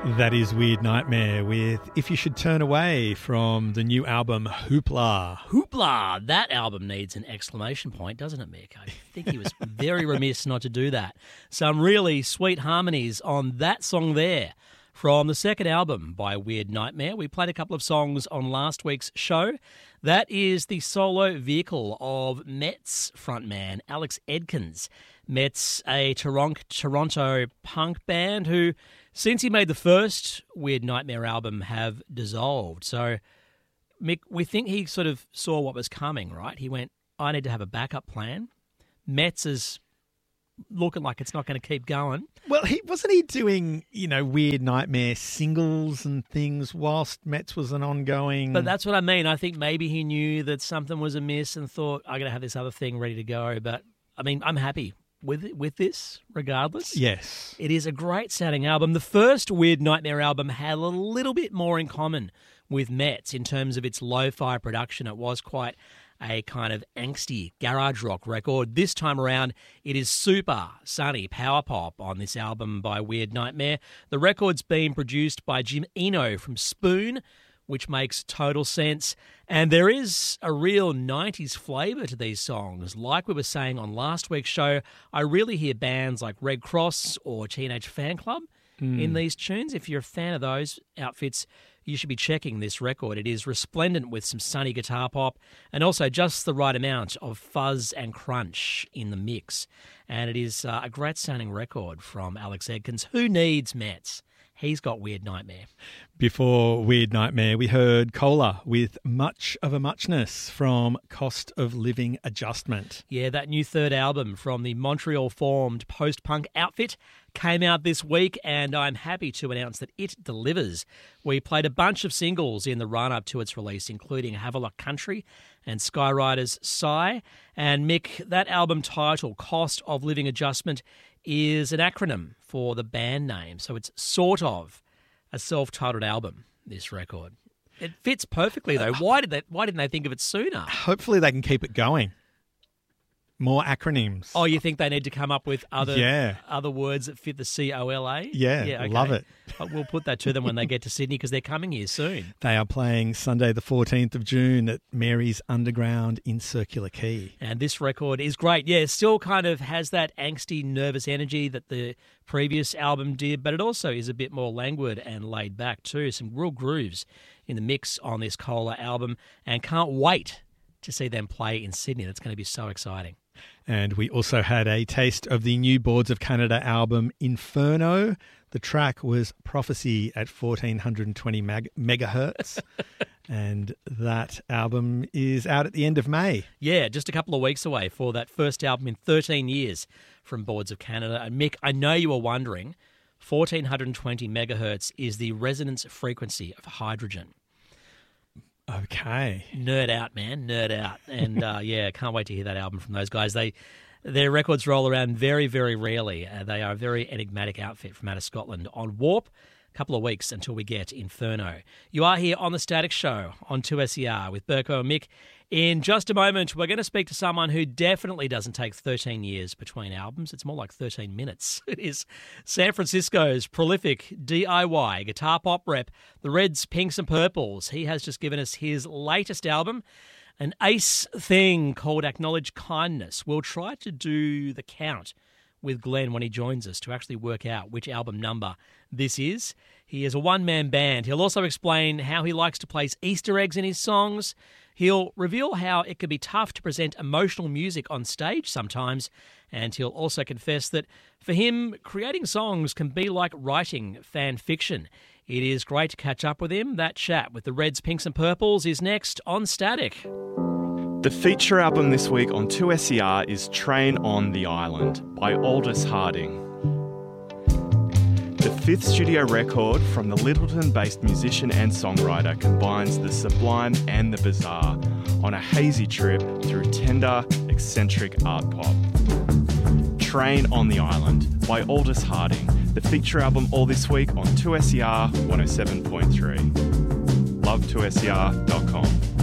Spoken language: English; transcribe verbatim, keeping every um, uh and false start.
That is Weird Nightmare with If You Should Turn Away from the new album Hoopla. Hoopla! That album needs an exclamation point, doesn't it, Mick? I think he was very remiss not to do that. Some really sweet harmonies on that song there from the second album by Weird Nightmare. We played a couple of songs on last week's show. That is the solo vehicle of Metz frontman Alex Edkins. Metz, a Toronto, Toronto punk band who, since he made the first Weird Nightmare album, have dissolved. So, Mick, we think he sort of saw what was coming, right? He went, I need to have a backup plan. Metz is looking like it's not going to keep going. Well, he wasn't he doing, you know, Weird Nightmare singles and things whilst Metz was an ongoing... But that's what I mean. I think maybe he knew that something was amiss and thought, I got to have this other thing ready to go. But, I mean, I'm happy with with this, regardless. Yes. It is a great sounding album. The first Weird Nightmare album had a little bit more in common with Metz in terms of its lo-fi production. It was quite a kind of angsty garage rock record. This time around, it is super sunny power pop on this album by Weird Nightmare. The record's been produced by Jim Eno from Spoon, which makes total sense. And there is a real nineties flavour to these songs. Like we were saying on last week's show, I really hear bands like Red Cross or Teenage Fan Club mm. in these tunes. If you're a fan of those outfits, you should be checking this record. It is resplendent with some sunny guitar pop and also just the right amount of fuzz and crunch in the mix. And it is uh, a great sounding record from Alex Edkins. Who needs Metz? He's got Weird Nightmare. Before Weird Nightmare, we heard Cola with Much of a Muchness from Cost of Living Adjustment. Yeah, that new third album from the Montreal-formed post-punk outfit came out this week, and I'm happy to announce that it delivers. We played a bunch of singles in the run-up to its release, including Havelock Country and Skyrider's Sigh. And Mick, that album title, Cost of Living Adjustment, is an acronym for the band name. So it's sort of a self-titled album, this record. It fits perfectly, though. Why did they, why didn't they think of it sooner? Hopefully they can keep it going. More acronyms. Oh, you think they need to come up with other yeah. other words that fit the C O L A? Yeah, yeah okay. Love it. We'll put that to them when they get to Sydney because they're coming here soon. They are playing Sunday the fourteenth of June at Mary's Underground in Circular Quay. And this record is great. Yeah, it still kind of has that angsty, nervous energy that the previous album did, but it also is a bit more languid and laid back too. Some real grooves in the mix on this Cola album, and can't wait to see them play in Sydney. That's going to be so exciting. And we also had a taste of the new Boards of Canada album Inferno. The track was Prophecy at fourteen twenty meg- megahertz. And that album is out at the end of May. Yeah, just a couple of weeks away for that first album in thirteen years from Boards of Canada. And Mick, I know you were wondering, fourteen twenty megahertz is the resonance frequency of hydrogen. Okay. Nerd out, man. Nerd out. And, uh, yeah, can't wait to hear that album from those guys. They Their records roll around very, very rarely. Uh, they are a very enigmatic outfit from out of Scotland. On Warp, a couple of weeks until we get Inferno. You are here on The Static Show on two S E R with Berko and Mick. In just a moment, we're going to speak to someone who definitely doesn't take thirteen years between albums. It's more like thirteen minutes. It is San Francisco's prolific D I Y guitar pop rep, the Reds, Pinks and Purples. He has just given us his latest album, an ace thing called Acknowledge Kindness. We'll try to do the count with Glenn when he joins us to actually work out which album number this is. He is a one-man band. He'll also explain how he likes to place Easter eggs in his songs. He'll reveal how it can be tough to present emotional music on stage sometimes, and he'll also confess that for him, creating songs can be like writing fan fiction. It is great to catch up with him. That chat with the Reds, Pinks and Purples is next on Static. The feature album this week on two S E R is Train on the Island by Aldous Harding. The fifth studio record from the Littleton-based musician and songwriter combines the sublime and the bizarre on a hazy trip through tender, eccentric art pop. Train on the Island by Aldous Harding, the feature album all this week on two S E R one oh seven point three. love two S E R dot com.